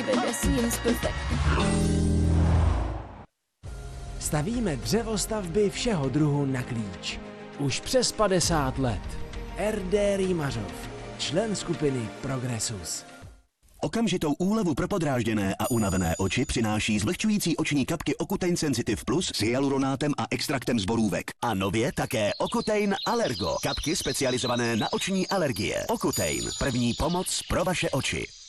Divide seems perfect. Stavíme dřevostavby všeho druhu na klíč. Už přes 50 let. R.D. Rýmařov, člen skupiny Progressus. Okamžitou úlevu pro podrážděné a unavené oči přináší zvlhčující oční kapky Ocutein Sensitive Plus s hyaluronátem a extraktem z borůvek. A nově také Ocutein Allergo, kapky specializované na oční alergie. Ocutein, první pomoc pro vaše oči.